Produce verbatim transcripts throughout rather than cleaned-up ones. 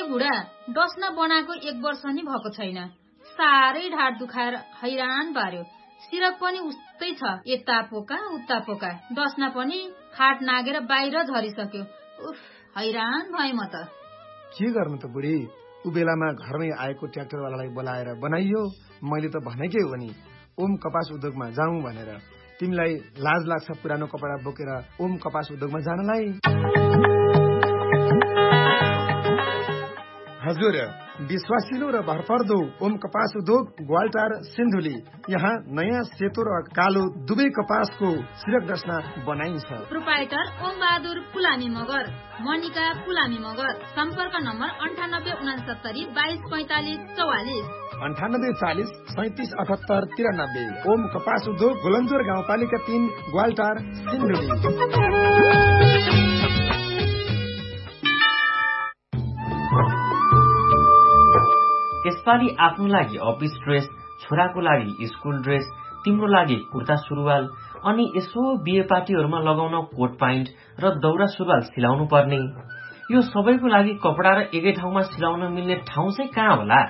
बुढा डस्ना बनाएको एक वर्ष नि भएको छैन। साह्रै ढाड दुखाएर हैरान पार्यो। सिरक पनि उस्तै छ, यता पोका उता पोका। डस्ना पनि खाट नागेर बाहिर झरिसक्यो। उफ, हैरान भए म त। के गर्नु त बुढी, उ बेलामा घरमै आएको ट्र्याक्टरवालालाई बोलाएर बनाइयो। मैले त भनेकै हो नि ओम कपास उद्योगमा जाउँ भनेर। तिमीलाई लाज लाग्छ पुरानो कपडा बोकेर ओम कपास उद्योगमा जानलाई? हजुर, विश्वासिलो र भरपर्दो ओम कपास उद्योग ग्वालटार सिन्धुली। यहाँ नयाँ सेतो र कालो दुवै कपासको सिरक डस्ना बनाइन्छ। प्रोप्राइटर ओम बहादुर पुलामी मगर, मनिका पुलामी मगर। सम्पर्क नम्बर अन्ठानब्बे उनासत्तरी बाइस पैंतालिस चौवालिस अन्ठानब्बे चालिस सैतिस अठहत्तर तिरानब्बे। ओम कपास उद्योग गोलन्जोर गाउँपालिका तीन ग्वालटार सिन्धुली। यसपालि आफ्नो लागि अफिस ड्रेस, छोराको लागि स्कुल ड्रेस, तिम्रो लागि कुर्ता सुरुवाल, अनि यसो बिहे पार्टीहरूमा लगाउन कोट प्यान्ट र दौरा सुरुवाल सिलाउनु पर्ने। यो सबैको लागि कपडा र एकै ठाउँमा सिलाउन मिल्ने ठाउँ चाहिँ कहाँ होला?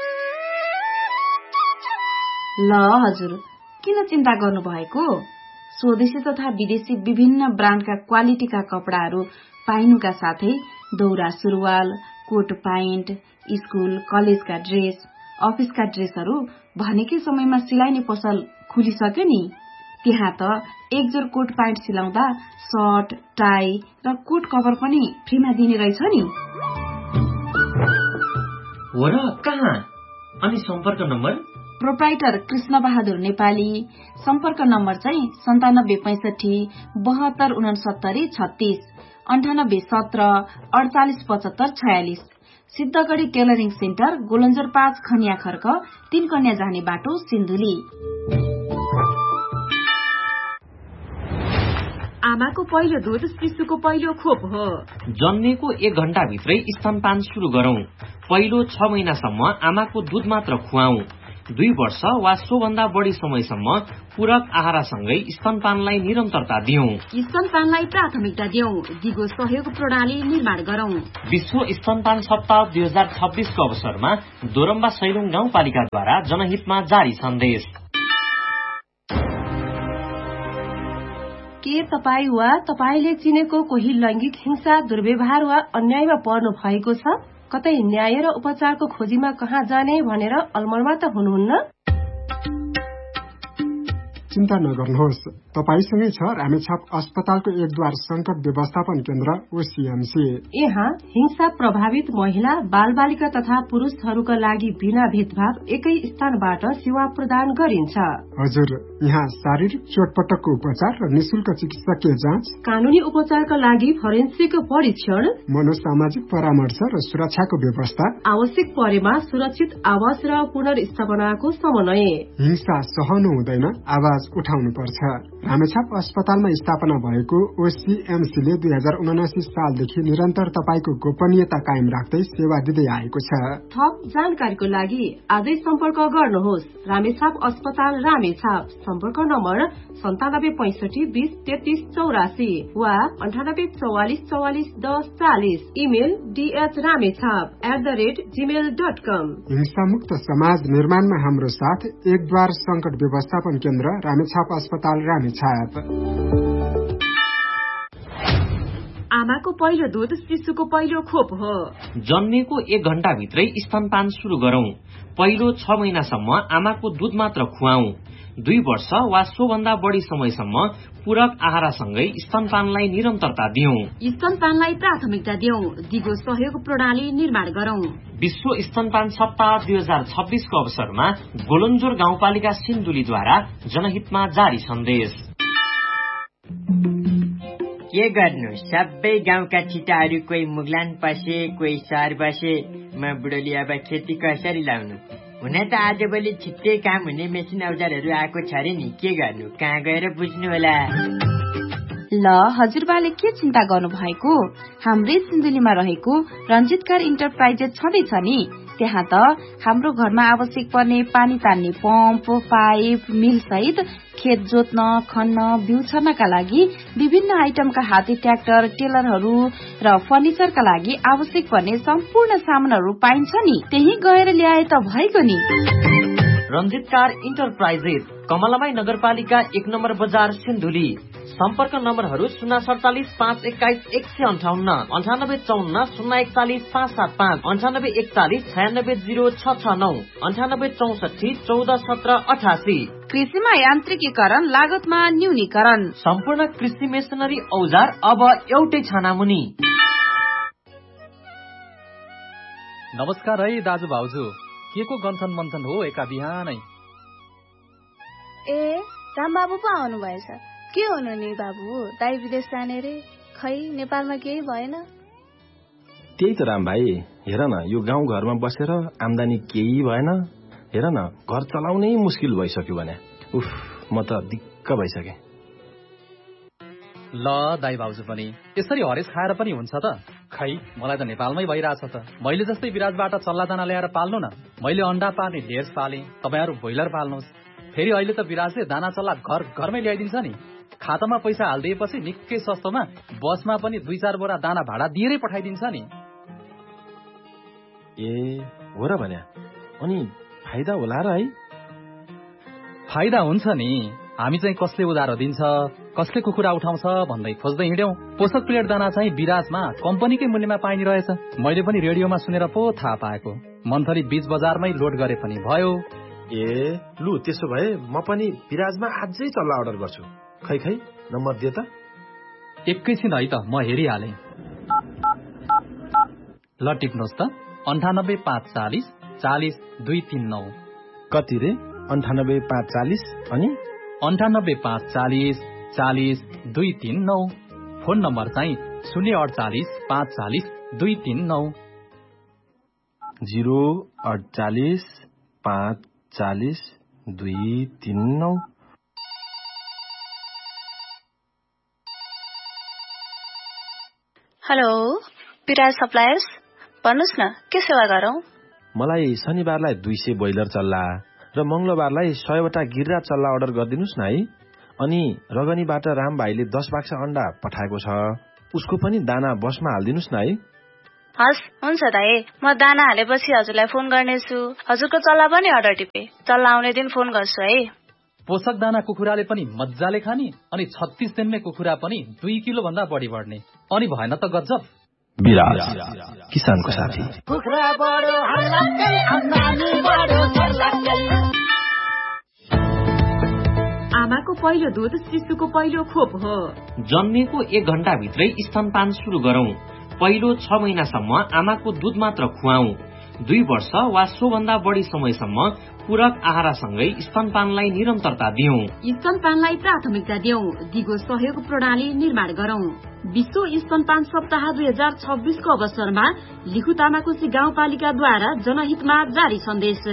ल हजुर, किन चिन्ता गर्नु भएको? स्वदेशी तथा विदेशी विभिन्न ब्रान्डका क्वालिटीका कपडाहरू पाइनुका साथै दौरा सुरुवाल, कोट प्यान्ट, स्कुल कलेजका ड्रेस, अफिसका ड्रेसहरू भनेकै समयमा सिलाइने पसल खुलिसक्यो नि। त्यहाँ त एकजोर कोट प्यान्ट सिलाउँदा सर्ट, टाई र कोट कभर पनि फ्रीमा दिने रहेछ नि। हो र, कहाँ? अनि सम्पर्क नम्बर? प्रोप्राइटर कृष्ण बहादुर नेपाली। सम्पर्क नम्बर चाहिँ सन्तानब्बे पैंसठी बहत्तर उनसत्तरी छत्तीस अन्ठानब्बे सत्र अडचालिस पचहत्तर छयालिस। सिद्धगढ़ी टेलरिङ सेन्टर, गोलन्जर पाँच खनिया खर्क, तीन कन्या जाने बाटो सिन्धुली। आमाको पहिलो दुध शिशुको पहिलो खोप हो। जन्मेको एक घण्टा भित्रै स्तनपान शुरू गरौं। पहिलो छ महिनासम्म आमाको दुध मात्र खुवाऊ। दुई वर्ष वा सोभन्दा बढी समयसम्म पूरक आहारसँगै स्तनपानलाई निरन्तरता दियौं। स्तनपानलाई प्राथमिकता दियौं। दिगो सहयोग प्रणाली निर्माण गरौं। विश्व स्तनपान सप्ताह दुई हजार छब्बीसको अवसरमा दोरम्बा सैलुङ गाउँपालिकाद्वारा जनहितमा जारी सन्देश। के तपाई वा तपाईले चिनेको कोही लैंगिक हिंसा, दुर्व्यवहार वा अन्यायमा पर्नु भएको छ? कतै न्याय र उपचारको खोजीमा कहाँ जाने भनेर अलमलमा त हुनुहुन्न? चिन्ता नगर्नुहोस्, तपाईसँगै छ रामेछाप अस्पतालको एकद्वार संकट व्यवस्थापन केन्द्र ओसीएमसी। यहाँ हिंसा प्रभावित महिला, बाल बालिका तथा पुरुषहरूका लागि बिना भेदभाव एकै स्थानबाट सेवा प्रदान गरिन्छ। हजुर, यहाँ शारीरिक चोटपटकको उपचार र निशुल्क चिकित्सकीय जाँच, कानूनी उपचारका लागि फोरेन्सिक परीक्षण, मनोसामाजिक परामर्श र सुरक्षाको व्यवस्था, आवश्यक परेमा सुरक्षित आवास र पुनर्स्थापनाको समन्वय। हिंसा सहनु हुँदैन, आवाज उठाउनु पर्छ। रामेछाप अस्पतालमा स्थापना भएको ओसीएमसीले दुई हजार उनासी सालदेखि निरन्तर तपाईको गोपनीयता कायम राख्दै सेवा दिँदै आएको छ। थप जानकारीको लागि आजै सम्पर्क गर्नुहोस्। रामेछाप अस्पताल रामेछाप। सम्पर्क नम्बर सन्तानब्बे पैंसठी बीस तेत्तीस चौरासी वा अन्ठानब्बे चौवालिस चौवालिस दस चालिस। Email DH Ramechhap at the rate Gmail dot कम। हिंसामुक्त समाज निर्माणमा हाम्रो साथ एकद्वार संकट व्यवस्थापन केन्द्र रामेछाप अस्पताल रामेछाप। आमाको पहिलो दुध शिशुको पहिलो खोप हो। जन्मेको एक घण्टा भित्रै स्तनपान शुरू गरौं। पहिलो छ महिनासम्म आमाको दुध मात्र खुवाऊ। दुई वर्ष वा सोभन्दा बढी समयसम्म पूरक आहारसँगै स्तनपानलाई निरन्तरता दियौं। स्तनपानलाई प्राथमिकता दियौं। दिगो सहयोग प्रणाली निर्माण गरौं। विश्व स्तनपान सप्ताह दुई हजार छब्बीसको अवसरमा गोलन्जोर गाउँपालिका सिन्धुलीद्वारा जनहितमा जारी सन्देश। के गर्नु, सबै गाउँका छिटाहरू कोही मुगलान पसे, कोही सहर बसे। म बुढोली अब खेती कसरी लाउनु? हुन त आजभोलि छिट्टै काम हुने मेसिन औजारहरू आएको छ रे नि, के गर्नु, कहाँ गएर बुझ्नु होला? ल हजुरबाले के चिन्ता गर्नु भएको? हाम्रै सिन्धुलीमा रहेको रञ्जितकार इन्टरप्राइजेस छँदैछ नि, त्यहाँ त हाम्रो घरमा आवश्यक पर्ने पानी तान्ने पम्प, पाइप, मिल सहित खेत जोत्न, खन्न, बिउ छर्नका लागि विभिन्न आइटमका हाते ट्र्याक्टर, टेलरहरू र फर्निचरका लागि आवश्यक पर्ने सम्पूर्ण सामानहरू पाइन्छ नि। त्यही गएर ल्याए त भइगयो नि। रञ्जित कार इन्टरप्राइजेस, कमलामाई नगरपालिका एक नम्बर बजार, सिन्धुली। सम्पर्क नम्बरहरू शून्य सडचालिस पाँच एक्काइस एक सय अन्ठाउन्न, अन्ठानब्बे चौन्न शून्य एकचालिस पाँच सात पाँच, अन्ठानब्बे एकचालिस छयानब्बे जिरो छ छ नौ, अन्ठानब्बे चौसठी चौध सत्र अठासी। कृषिमा यान्त्रिकीकरण, लागतमा न्यूनीकरण, सम्पूर्ण कृषि मेसिनरी औजार अब एउटै छानामुनि। नमस्कार है दाजु भाउजू, के को गन्थन मन्थन हो एका बिहानै? ए रामबाबु पो आउनु भएछ। के हुनु नि बाबु, दाइ विदेश जाने रे, खै नेपालमा केही भएन? त्यही त राम भाइ, हेर न यो गाउँ घरमा बसेर आम्दानी केही भएन। हेर न घर चलाउनै मुस्किल भइसक्यो भने। उफ, म त दिक्क भइसके। ल दाइ भाउजू पनि यसरी हरेस खाएर पनि हुन्छ त? खै मलाई त नेपालमै भइरहेछ त। मैले जस्तै विराजबाट चल्ला दाना ल्याएर पाल्नु न। मैले अण्डा पार्ने ढेर पाले, तपाईहरु ब्रोइलर पाल्नुहोस्। फेरि अहिले त विराजले दाना चल्ला घर घरमै ल्याइदिन्छ नि। खातामा पैसा हाल्दिएपछि निकै सस्तोमा बसमा पनि दुई चार बोरा दाना भाडा दिएरै पठाइदिन्छ नि। ए हो र भन्या, अनि फाइदा होला र है? फाइदा हुन्छ नि। हामी चाहिँ कसले उधारो दिन्छ, कसले कुखुरा उठाउँछ भन्दै खोज्दै हिँड्यौं। पोषक प्लेट दाना चाहिँ विराजमा कम्पनीकै मूल्यमा पाइने रहेछ। मैले पनि रेडियोमा सुनेर पो थाहा पाएको। मन्थली बीच बजारमै लोड गरे पनि भयो। ए लु त्यसो भए म पनि विराजमा आजै चल्ला अर्डर गर्छु। खै खै नम्बर दे त। एकैछिन है त, म हेरिहाले। ल टिप्नुहोस् त। अन्ठानब्बे पाँच चालिस चालिस दुई तीन नौ। कति रे? अन्ठानब्बे पाँच चालिस अनि अन्ठानब्बे पाँच चालिस चालिस दुई तीन नौ। फोन नम्बर चाहिँ शून्य अडचालिस पाँच चालिस दुई तीन नौ। जिरो अडचालिस पाँच चालिस दुई तीन नौ। हेलो विराज सप्लायर्स, भन्नुहोस् न के सेवा गरौं? मलाई शनिबारलाई दुई सय ब्रोइलर चल्ला र मंगलबारलाई सयवटा गिर्रा चल्ला अर्डर गरिदिनुस् न है। अनि रगनीबाट राम भाइले दस बाक्सा अण्डा पठाएको छ, उसको पनि दाना बसमा हालिदिनुस् न है। हस् हुन्छ दाइ, म दाना हालेपछि हजुरलाई फोन गर्नेछु। हजुरको चल्ला पनि अर्डर टिपे, चल्ला आउने दिन फोन गर्छु है। पोषक दाना कुखुराले पनि मजाले खाने, अनि छत्तीस दिनमै कुखुरा पनि दुई किलो भन्दा बढी बढ्ने। अनि भएन त गजब। विराज किसानको साथी। आमाको पहिलो दुध शिशुको पहिलो खोप हो। जन्मेको एक घण्टा भित्रै स्तनपान सुरु गरौं। पहिलो छ महिनासम्म आमाको दुध मात्र खुवाऊ। दुई वर्ष वा सोभन्दा बढी समयसम्म पूरक आहारसँगै स्तनपानलाई निरन्तरता दियौं। स्तनपानलाई प्राथमिकता दियौं। दिगो सहयोग प्रणाली निर्माण गरौं। विश्व स्तनपान सप्ताह दुई हजार छब्बीसको अवसरमा लिखु तामाकोशी गाउँपालिकाद्वारा जनहितमा जारी सन्देश।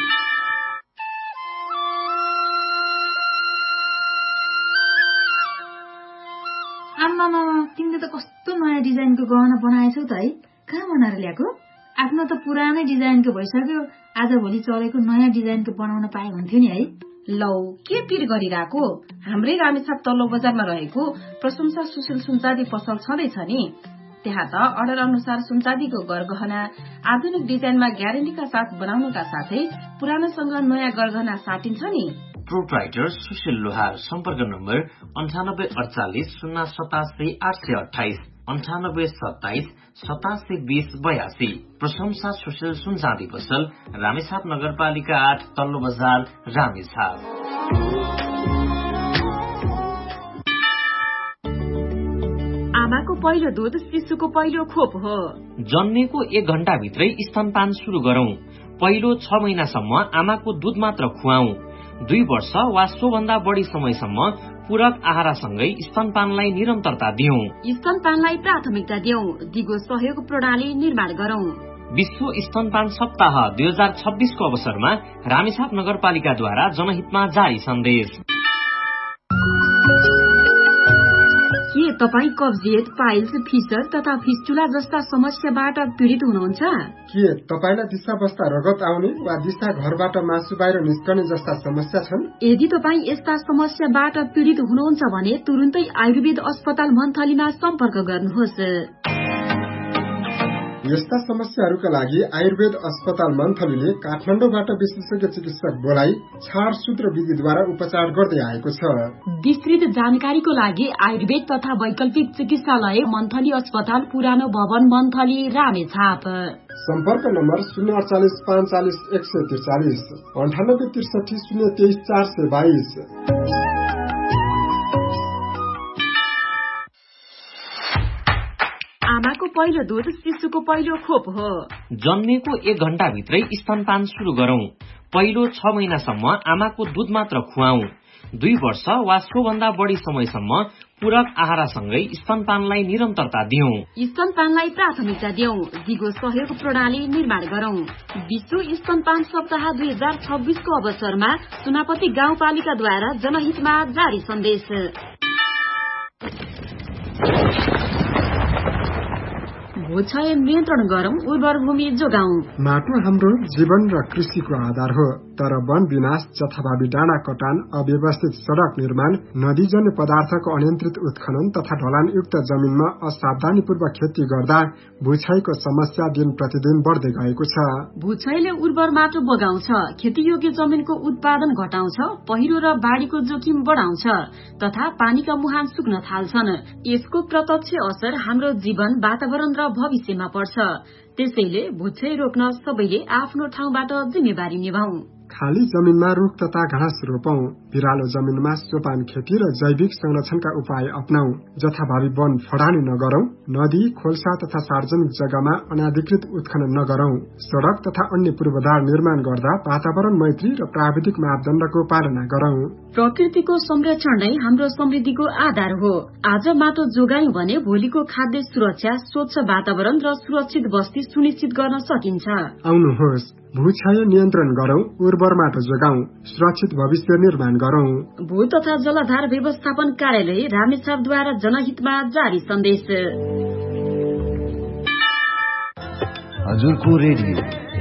आम्मामा, तिमीले त कस्तो नयाँ डिजाइनको गहना बनाएछौ त है। कहाँ बनाएर ल्याएको? आफ्नो त पुरानै डिजाइनको भइसक्यो, आज भोलि चलेको नयाँ डिजाइनको बनाउन पाए हुन्थ्यो नि है। लौ के पिर गरिरहेको? हाम्रै रामेछाप तल्लो बजारमा रहेको प्रशंसा सुशील सुनचाँदी पसल छँदैछ नि। त्यहाँ त अर्डर अनुसार सुनचाँदीको गरगहना आधुनिक डिजाइनमा ग्यारेन्टीका साथ बनाउनुका साथै पुरानोसँग नयाँ गरगहना साटिन्छ नि। प्रोप्राइटर सुशील लोहार। सम्पर्क नम्बर अन्ठानब्बे अडचालिस शून्य सतासी आठ सय अठाइस, अन्ठानब्बे सत्ताइस सतासी बीस बयासी। प्रशंसा सुशील सुनचाँदी पसल, रामेछाप नगरपालिका आठ, तल्लो बजार, रामेछाप। आमाको पहिलो दुध शिशुको पहिलो खोप हो। जन्मेको एक घण्टा भित्रै स्तनपान सुरु गरौं। पहिलो छ महिनासम्म आमाको दुध मात्र खुवाऊ। दुई वर्ष वा सोभन्दा बढी समयसम्म पूरक आहारसँगै स्तनपानलाई निरन्तरता दियौं। स्तनपानलाई प्राथमिकता दियौं। दिगो सहयोग प्रणाली निर्माण गरौं। विश्व स्तनपान सप्ताह दुई हजार छब्बीसको अवसरमा रामेछाप नगरपालिकाद्वारा जनहितमा जारी सन्देश। के के तपाईँ कब्जियत, पाइल्स, फिसर तथा फिस्टुला जस्ता समस्याबाट पीडित हुनुहुन्छ? के तपाईलाई दिशावस्था रगत आउने वा दिशा घरबाट मासु बाहिर निस्कने जस्ता समस्या छन्? यदि तपाईँ यस्ता समस्याबाट पीडित हुनुहुन्छ भने तुरुन्तै आयुर्वेद अस्पताल मन्थलीमा सम्पर्क गर्नुहोस्। यस्ता समस्याहरूका लागि आयुर्वेद अस्पताल मन्थलीले काठमाडौँबाट विशेषज्ञ चिकित्सक बोलाई छाडसूत्र विधिद्वारा उपचार गर्दै आएको छ। विस्तृत जानकारीको लागि आयुर्वेद तथा वैकल्पिक चिकित्सालय मन्थली अस्पताल, पुरानो भवन, मन्थली, रामेछाप। सम्पर्क नम्बर शून्य अडचालिस पाँचालिस एक सय त्रिचालिस अन्ठानब्बे त्रिसठी शून्य तेइस चार सय बाइस। आमाको पहिलो दूध शिशुको पहिलो खोप हो। जन्मेको एक घण्टा भित्रै स्तनपान शुरू गरौं। पहिलो छ महिनासम्म आमाको दूध मात्र खुवाऊ। दुई वर्ष वा सोभन्दा बढी समयसम्म पूरक आहारसँगै स्तनपानलाई निरन्तरता दिउँ। स्तनपानलाई प्राथमिकता दिउँ। दिगो सहयोग प्रणाली निर्माण गरौं। विश्व स्तनपान सप्ताह दुई हजार छब्बीसको अवसरमा सुनापति गाउँपालिकाद्वारा जनहितमा जारी सन्देश। भूक्षय नियन्त्रण गरौं, उर्वर भूमि जोगाउँ। माटो हाम्रो जीवन र कृषिको आधार हो, तर वन विनाश, जथाभावी डाँडा कटान, अव्यवस्थित सड़क निर्माण, नदीजन्य पदार्थको अनियन्त्रित उत्खनन तथा ढलानयुक्त जमिनमा असावधानीपूर्वक खेती गर्दा भूक्षयको समस्या दिन प्रतिदिन बढ्दै गएको छ। भूक्षयले उर्वर माटो बगाउँछ, खेतीयोग्य जमिनको उत्पादन घटाउँछ, पहिरो र बाढीको जोखिम बढाउँछ तथा पानीका मुहान सुक्न थाल्छन्। यसको प्रत्यक्ष असर हाम्रो जीवन, वातावरण र भविष्यमा पर्छ। त्यसैले भूक्षय रोक्न सबैले आफ्नो ठाउँबाट जिम्मेवारी निभाऊ। खाली जमिनमा रुख तथा घाँस रोपौं। बिरालो जमिनमा सोपान खेती र जैविक संरक्षणका उपाय अपनाऊ। जथाभावी वन फडानी नगरौं। नदी, खोल्सा तथा सार्वजनिक जग्गामा अनाधिकृत उत्खनन नगरौं। सड़क तथा अन्य पूर्वाधार निर्माण गर्दा वातावरण मैत्री र प्राविधिक मापदण्डको पालना गरौं। प्रकृतिको संरक्षण नै हाम्रो समृद्धिको आधार हो। आज माटो जोगायौं भने भोलिको खाद्य सुरक्षा, स्वच्छ वातावरण र सुरक्षित बस्ती सुनिश्चित गर्न सकिन्छ। आउनुहोस्, भूक्षय नियन्त्रण गरौं, उर्वर माटो जोगाउँ, सुरक्षित भविष्य निर्माण गरौं। भू तथा जलाधार व्यवस्थापन कार्यालय, रामेछापद्वारा जनहितमा जारी सन्देश। हजुरको रेडियो